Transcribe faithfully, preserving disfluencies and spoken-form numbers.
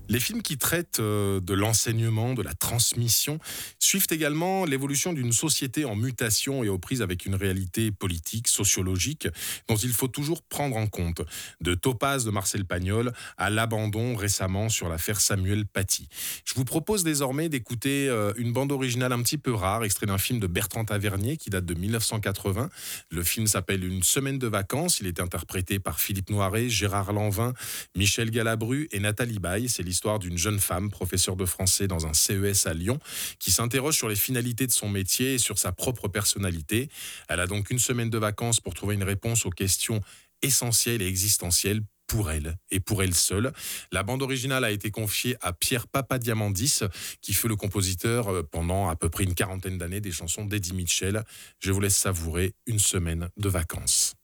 Les films qui traitent euh, de l'enseignement, de la transmission, suivent également l'évolution d'une société en mutation et aux prises avec une réalité politique, sociologique, dont il faut toujours prendre en compte. De Topaz de Marcel Pagnol à l'abandon récemment sur l'affaire Samuel Paty. Je vous propose désormais d'écouter euh, une bande originale un petit peu rare, extrait d'un film de Bertrand Tavernier qui date de mille neuf cent quatre-vingts. Le film s'appelle Une semaine de vacances. Il est interprété par Philippe Noiret, Gérard Lanvin, Michel Galabru et Nathalie Baye. C'est l'histoire d'une jeune femme, professeure de français dans un C E S à Lyon, qui s'interroge sur les finalités de son métier et sur sa propre personnalité. Elle a donc une semaine de vacances pour trouver une réponse aux questions essentielles et existentielles pour elle et pour elle seule. La bande originale a été confiée à Pierre Papadiamandis, qui fut le compositeur pendant à peu près une quarantaine d'années des chansons d'Eddie Mitchell. Je vous laisse savourer Une semaine de vacances.